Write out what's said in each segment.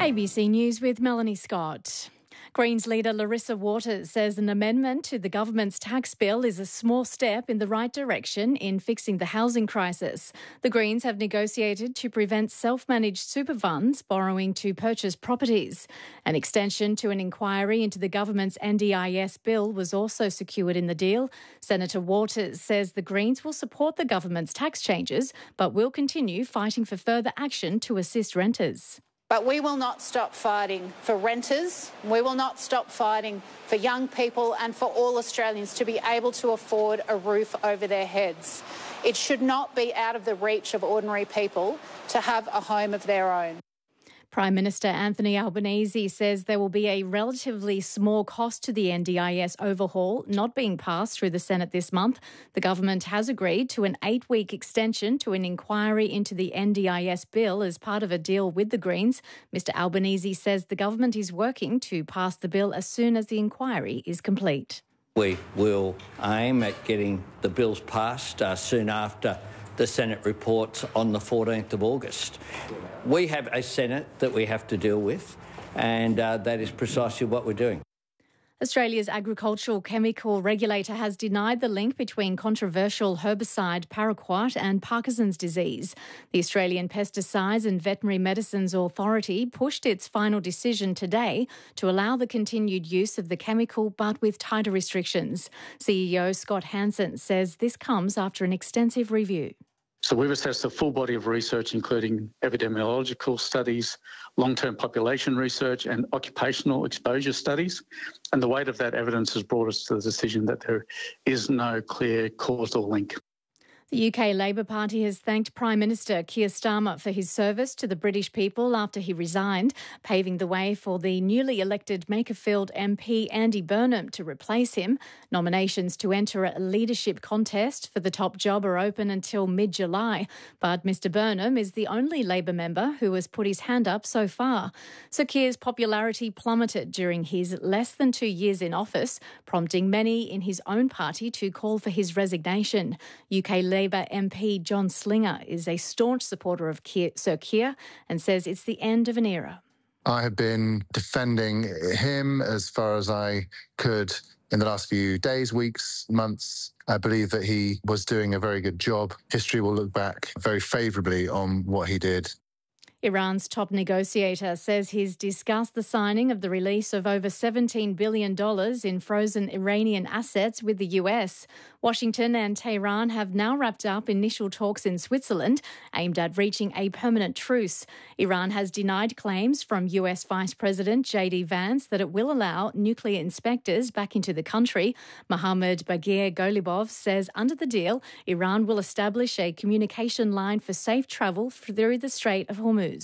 ABC News with Melanie Scott. Greens leader Larissa Waters says an amendment to the government's tax bill is a small step in the right direction in fixing the housing crisis. The Greens have negotiated to prevent self-managed super funds borrowing to purchase properties. An extension to an inquiry into the government's NDIS bill was also secured in the deal. Senator Waters says the Greens will support the government's tax changes but will continue fighting for further action to assist renters. But we will not stop fighting for renters. We will not stop fighting for young people and for all Australians to be able to afford a roof over their heads. It should not be out of the reach of ordinary people to have a home of their own. Prime Minister Anthony Albanese says there will be a relatively small cost to the NDIS overhaul not being passed through the Senate this month. The government has agreed to an 8-week extension to an inquiry into the NDIS bill as part of a deal with the Greens. Mr Albanese says the government is working to pass the bill as soon as the inquiry is complete. We will aim at getting the bills passed soon after the Senate reports on the 14th of August. We have a Senate that we have to deal with, and that is precisely what we're doing. Australia's agricultural chemical regulator has denied the link between controversial herbicide paraquat and Parkinson's disease. The Australian Pesticides and Veterinary Medicines Authority pushed its final decision today to allow the continued use of the chemical but with tighter restrictions. CEO Scott Hansen says this comes after an extensive review. So we've assessed a full body of research, including epidemiological studies, long-term population research and occupational exposure studies. And the weight of that evidence has brought us to the decision that there is no clear causal link. The UK Labor Party has thanked Prime Minister Keir Starmer for his service to the British people after he resigned, paving the way for the newly elected Makerfield MP Andy Burnham to replace him. Nominations to enter a leadership contest for the top job are open until mid-July, but Mr Burnham is the only Labor member who has put his hand up so far. Sir Keir's popularity plummeted during his less than 2 years in office, prompting many in his own party to call for his resignation. UK Labor MP John Slinger is a staunch supporter of Sir Keir and says it's the end of an era. I have been defending him as far as I could in the last few days, weeks, months. I believe that he was doing a very good job. History will look back very favourably on what he did. Iran's top negotiator says he's discussed the signing of the release of over $17 billion in frozen Iranian assets with the US. Washington and Tehran have now wrapped up initial talks in Switzerland aimed at reaching a permanent truce. Iran has denied claims from US Vice President J.D. Vance that it will allow nuclear inspectors back into the country. Mohammad Baghir Golibov says under the deal, Iran will establish a communication line for safe travel through the Strait of Hormuz.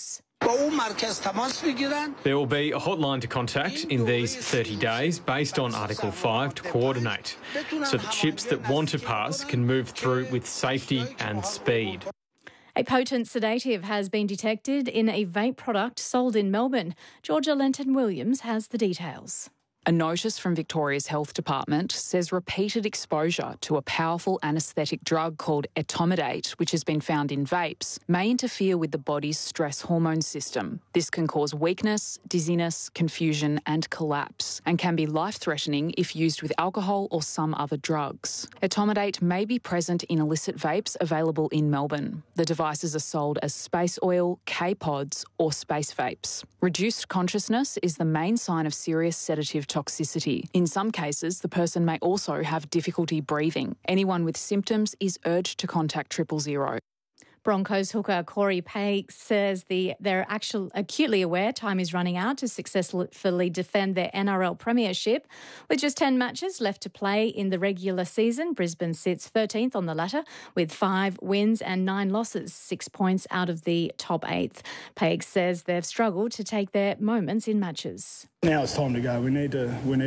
There will be a hotline to contact in these 30 days based on Article 5 to coordinate, so that ships that want to pass can move through with safety and speed. A potent sedative has been detected in a vape product sold in Melbourne. Georgia Lenton-Williams has the details. A notice from Victoria's Health Department says repeated exposure to a powerful anaesthetic drug called etomidate, which has been found in vapes, may interfere with the body's stress hormone system. This can cause weakness, dizziness, confusion and collapse, and can be life-threatening if used with alcohol or some other drugs. Etomidate may be present in illicit vapes available in Melbourne. The devices are sold as space oil, K-pods or space vapes. Reduced consciousness is the main sign of serious sedative toxicity. In some cases, the person may also have difficulty breathing. Anyone with symptoms is urged to contact 000. Broncos hooker Corey Paix says they're acutely aware time is running out to successfully defend their NRL premiership. With just 10 matches left to play in the regular season, Brisbane sits 13th on the ladder with 5 wins and 9 losses, 6 points out of the top 8th. Paix says they've struggled to take their moments in matches. Now it's time to go. We need to